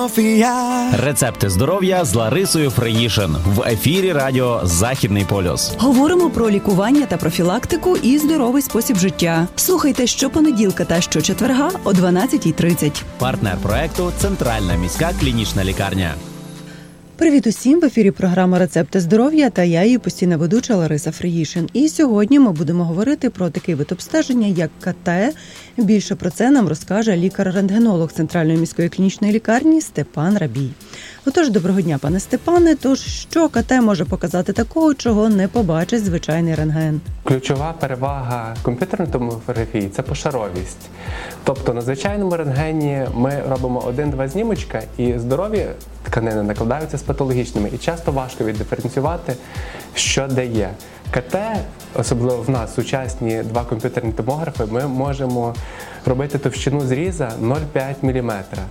Софія. Рецепти здоров'я з Ларисою Фриїшин в ефірі радіо «Західний полюс». Говоримо про лікування та профілактику і здоровий спосіб життя. Слухайте щопонеділка та щочетверга о 12:30. Партнер проекту – Центральна міська клінічна лікарня. Привіт усім! В ефірі програма «Рецепти здоров'я» та я, її постійна ведуча Лариса Фриїшин. І сьогодні ми будемо говорити про такий вид обстеження, як КТ. Більше про це нам розкаже лікар-рентгенолог Центральної міської клінічної лікарні Степан Рабій. Отож, доброго дня, пане Степане. Тож, що КТ може показати такого, чого не побачить звичайний рентген? Ключова перевага комп'ютерної томографії – це пошаровість. Тобто на звичайному рентгені ми робимо 1-2 знімочка і здорові тканини накладаються з патологічними. І часто важко віддиференціювати, що де є. КТ, особливо в нас сучасні 2 комп'ютерні томографи, ми можемо робити товщину зріза 0,5 мм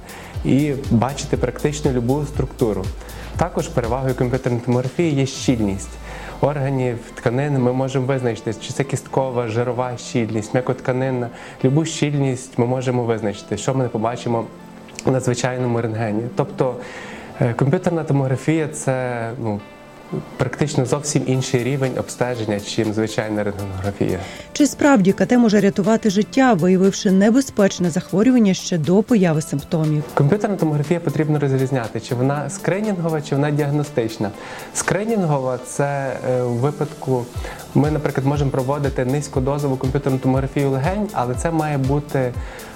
і бачити практично любу структуру. Також перевагою комп'ютерної томографії є щільність органів, тканин. Ми можемо визначити, чи це кісткова, жирова щільність, м'якотканинна. Любу щільність ми можемо визначити, що ми не побачимо на звичайному рентгені. Тобто комп'ютерна томографія – це практично зовсім інший рівень обстеження, чим звичайна рентгенографія. Чи справді КТ може рятувати життя, виявивши небезпечне захворювання ще до появи симптомів? Комп'ютерна томографія потрібно розрізняти, чи вона скринінгова, чи вона діагностична. Скринінгова – це в випадку, ми, наприклад, можемо проводити низькодозову комп'ютерну томографію легень, але це має бути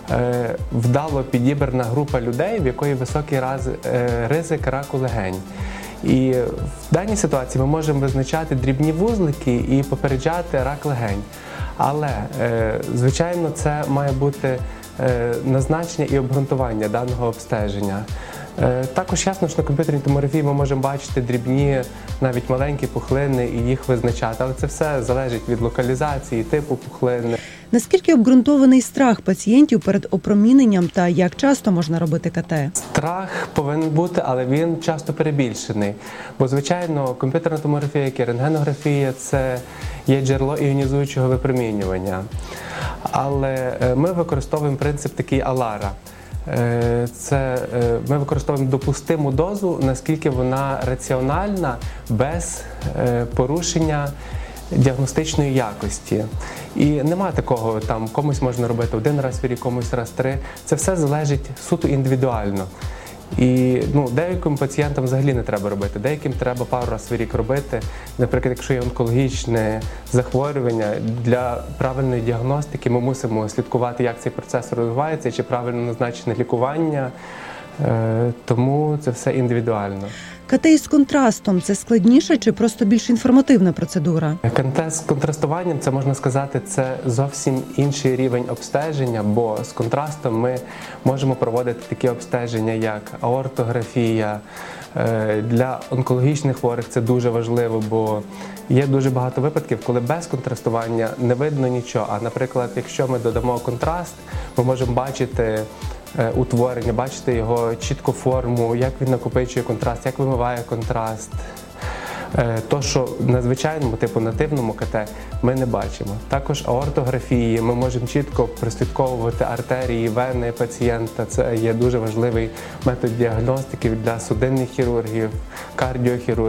вдало підібрана група людей, в якої високий ризик раку легень. І в даній ситуації ми можемо визначати дрібні вузлики і попереджати рак легень. Але, звичайно, це має бути назначення і обґрунтування даного обстеження. Також ясно, що на комп'ютерній томографії ми можемо бачити дрібні, навіть маленькі пухлини і їх визначати. Але це все залежить від локалізації, типу пухлини. Наскільки обґрунтований страх пацієнтів перед опроміненням та як часто можна робити КТ? Страх повинен бути, але він часто перебільшений. Бо, звичайно, комп'ютерна томографія, як і рентгенографія, це є джерело іонізуючого випромінювання. Але ми використовуємо принцип такий Алара. Ми використовуємо допустиму дозу, наскільки вона раціональна, без порушення діагностичної якості. І нема такого, комусь можна робити 1 раз в рік, комусь раз 3. Це все залежить суто індивідуально. І деяким пацієнтам взагалі не треба робити, деяким треба пару разів в рік робити. Наприклад, якщо є онкологічне захворювання, для правильної діагностики ми мусимо слідкувати, як цей процес розвивається, чи правильно назначене лікування, тому це все індивідуально. КТ із контрастом – це складніша чи просто більш інформативна процедура? КТ з контрастуванням, це можна сказати, це зовсім інший рівень обстеження, бо з контрастом ми можемо проводити такі обстеження, як аортографія. Для онкологічних хворих це дуже важливо, бо є дуже багато випадків, коли без контрастування не видно нічого. А, наприклад, якщо ми додамо контраст, ми можемо бачити утворення, бачити його чітку форму, як він накопичує контраст, як вимиває контраст. То, що на звичайному, нативному КТ ми не бачимо. Також аортографії, ми можемо чітко прослідковувати артерії, вени пацієнта. Це є дуже важливий метод діагностики для судинних хірургів, кардіохірургів.